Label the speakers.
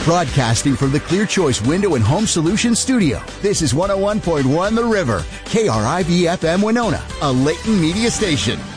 Speaker 1: Broadcasting from the Clear Choice Window and Home Solutions Studio, this is 101.1 The River, KRIV-FM Winona, a Layton media station.